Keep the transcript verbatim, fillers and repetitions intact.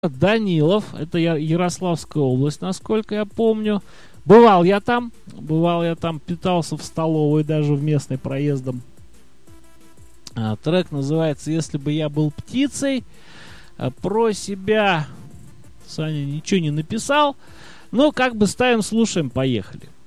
Данилов, это Я- Ярославская область, насколько я помню. Бывал я там, бывал я там, питался в столовой, даже в местной проездом. А, трек называется «Если бы я был птицей». А, про себя Саня ничего не написал. Но как бы ставим, слушаем, поехали.